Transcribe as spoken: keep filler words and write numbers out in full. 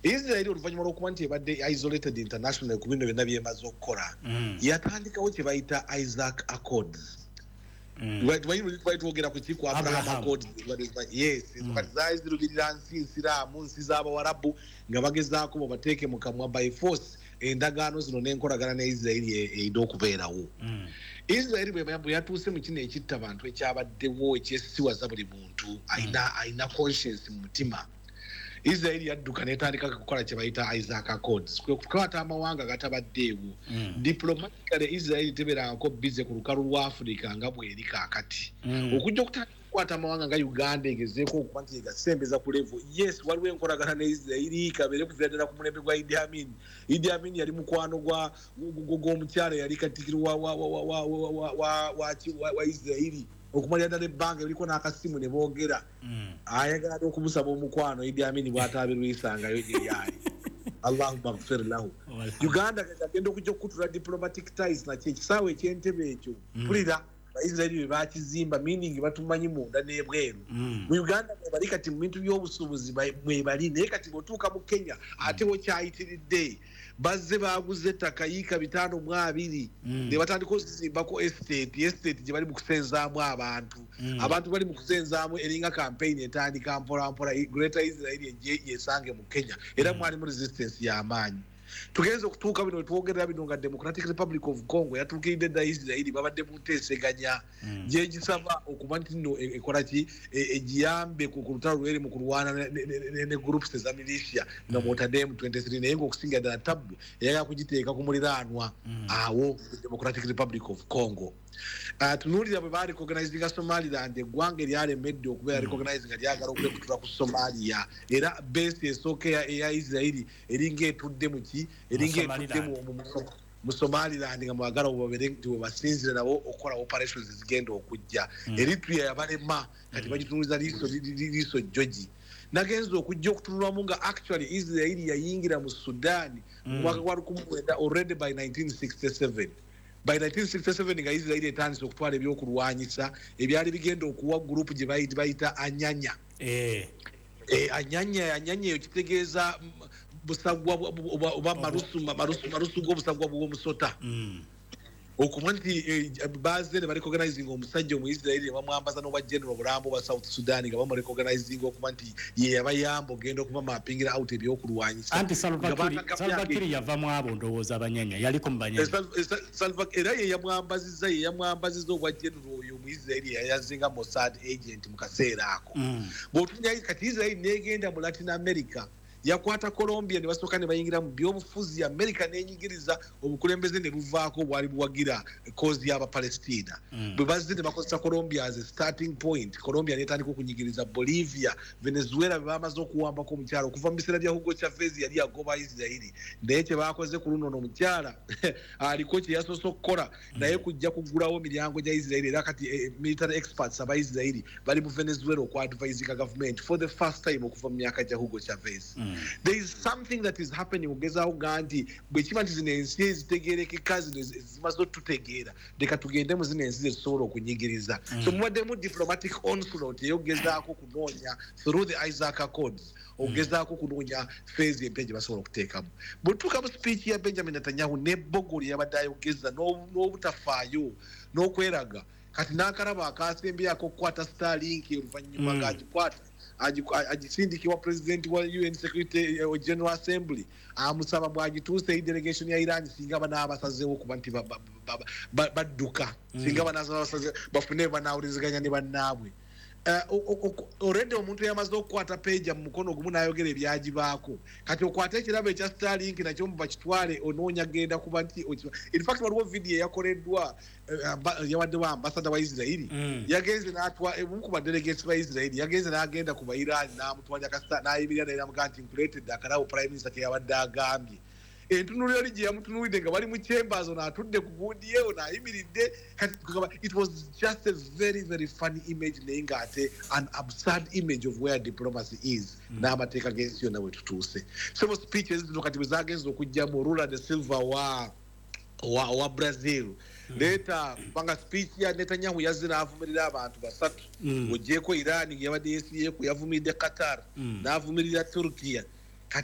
Israel oluvanyuma lw'okuba nti ebadde isolated international ku bino byonna byemaze okukola yatandikawo kye bayita Isaac Accords. Twogera ku ki ku Abraham Accords. Yes, kati zaali zirubirira nsi nsiraamu nsi z'Abawarabu nga bagezaako babateeke mu kamwa by force endagaano zino n'enkolagana ne Israel eyina okubeerawo. Israel bwe yatuuse mu kino ekitta abantu ekyabaddewo ekyesisiwaza buli muntu ayina conscience mu mutima. Israel yadduka n'etandika kukola kye bayita Isaac Accords kukwata amawanga gatabaddeewo. Diplomatically Israel teberangako bize ku lukalu lwa Africa nga bweri kaakati. Okujja okutandika kukwata amawanga nga Uganda egezeeko okuba nti egasembeza ku level. Yes, waliwo enkolagana ne Israel kabere kuviira ddala ku mulembe gwa Idi Amin. Idi Amin yali mukwano gwa gw'omukyala yali katikkiro wa wa wa wa wa wa Israel. Okumalira ddala ebbanga eliko n'akasimu ne boogera ayagala okumusaba omukwano Idi Amin bw'ataabirwisangayo gye yali. Allahu maghfir lahu. Uganda agenda okujja okutula diplomatic ties nakyo ekisaawe eky'entebe ekyo mpulira Abaisirairi bwe bakizimba meaning batumanyi munda n'ebweru. Mu Uganda bali kati mu bintu by'obusuubuzi mwe bali naye kati bw'otuuka mu Kenya ate wokyayitiridde bazze baaguze ettaka yiika bitaano mu abiri ne batandika okuzimbako estate estate gye bali mu kusenzaamu abantu abantu bali mu kusenzaamu eringa campaign etandika mpola mpola Greater Israel yesange mu Kenya era mwalimu resistance y'amaanyi. Tugenze okutuuka bino twogera bino nga Democratic Republic of Congo yatuukiridde dda Israel babadde mu nteeseganya gye gisaba okuba nti nno ekola ki egiyambe ku lutalo lweri mu kulwana ne groups eza militia nga mwotadde M twenty-three naye ng'okusinga ddala tabu eyagala kugiteeka ku muliraanwa awo Democratic Republic of Congo. Tunuulira bwe ba recognizinga Somaliland eggwanga eryalemedde okubeera recognize nga lyagala okwekutula ku Somalia era base esooka eya Israel eringa etudde mu ki eringa etudde mu Somaliland nga mwagala obabere nti webasinzire nabo okukola operations zigenda okujja. Eritrea yabalema kati bagitunuliza liiso George. Nagenza okujja okutunulwamu nga actually Israel yayingira mu Sudan mu mwaka gwa lukumi lwenda already by nineteen sixty-seven. By nineteen sixty-seven nga Israel etandise okutwala ebyokulwanyisa ebyali bigenda okuwa group gye bayita Anyanya. Eh. Eh, Anyanya Anyanya eyo kitegeeza busagwa oba marusu marusu marusu g'obusagwa bw'omusota. Okuba nti baze ne barecognizing omusajja mu Israel bamwambaza n'obwa general Bulambo ba South Sudan nga bamurecognizing okuba nti ye yabayamba ogenda okuba mappingira out ebyokulwanyisa. Anti Salva Kiir yava mu abo ndowooza abanyanya yaliko mu banyanya. Salva era ye yamwambazizza ye yamwambazizza obwa general oyo mu Israel yayazinga Mossad agent mu kaseera ako. Bw'otunya kati Israel n'egenda mu Latin America yakwata Colombia ne basooka ne bayingira mu byobufuzi America n'enyigiriza obukulembeze ne buvaako bwali buwagira cause y'aba Palestina. Bwe bazze ne bakozesa Colombia as a starting point. Colombia n'etandika okunyigiriza Bolivia, Venezuela be bamaze okuwambako omukyala okuva mu biseera bya Hugo Chavez yali agoba Israel. Naye kye bakoze ku luno omukyala aliko kye yasoose okukola naye kujja kugulawo miryango gya Israel era kati military experts aba Israel bali mu Venezuela okwadvising government for the first time okuva mu myaka gya Hugo Chavez. There is something that is happening ugezaawo ganti bwe kiba nti zino ensi ezitegeerekeka zino zimaze otutegeera leka tugende mu zino ensi zetusobola okunyigiriza. So mubaddemu diplomatic onslaught eyogezaako kunoonya through the Isaac Accords ogezaako kunoonya phase empya gye basobola okuteekamu. Bwetutuuka mu speech ya Benjamin Netanyahu n'ebbogo lye yabadde ayogeza n'obutafaayo n'okweraga kati n'akalaba akasembyako okukwata Starlink oluvannyuma ng'agikwata agisindikibwa president wa U N Secretary uh, General Assembly amusaba bwagituuse delegation ya Iran singa banaabasazeewo kuba nti badduka singa banaabasaze bafune banaawuliziganya ne bannaabwe. Already omuntu yamaze okukwata page mu mukono gumu n'ayogera ebyagibaako kati okwata ekirabo ekya Starlink nakyo mu bakitwale onoonya genda kuba nti in fact waliwo video yakoleddwa yawadde wa ambassador wa Israel yagenze n'atwa emu ku badelegates ba Israel yagenze n'agenda ku ba Iran n'amutwalya kasita n'ayimirira n'eramuga nti included akalawo prime minister ke yabadde agambye. Entunuliro li gye yamutunuulidde nga bali mu chambers ono atudde ku gundi yeewo n'ayimiridde. It was just a very very funny image naye ng'ate an absurd image of where diplomacy is n'amateeka g'ensi yonna bwe tutuuse. So mu speeches zino kati bwe zaagenza okujjamu Lula da Silva wa wa, wa Brazil leta kubanga speech ya Netanyahu yazze n'avumirira abantu basatu ogyeko Iran yabadde yesiyeeku yavumiridde Qatar n'avumirira Turkiya